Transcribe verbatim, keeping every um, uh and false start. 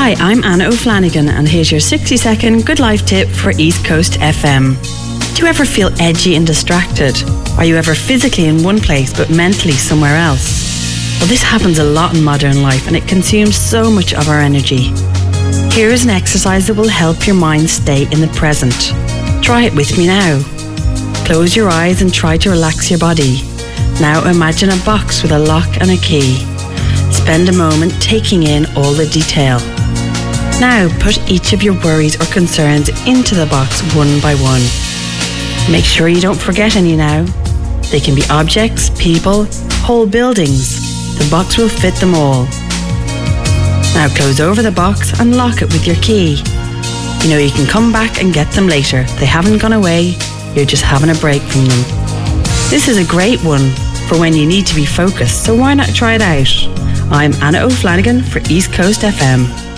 Hi, I'm Anna O'Flanagan, and here's your sixty second Good Life tip for East Coast F M. Do you ever feel edgy and distracted? Are you ever physically in one place but mentally somewhere else? Well, this happens a lot in modern life, and it consumes so much of our energy. Here is an exercise that will help your mind stay in the present. Try it with me now. Close your eyes and try to relax your body. Now imagine a box with a lock and a key. Spend a moment taking in all the detail. Now put each of your worries or concerns into the box one by one. Make sure you don't forget any now. They can be objects, people, whole buildings. The box will fit them all. Now close over the box and lock it with your key. You know you can come back and get them later. They haven't gone away, you're just having a break from them. This is a great one for when you need to be focused, so why not try it out? I'm Anna O'Flanagan for East Coast F M.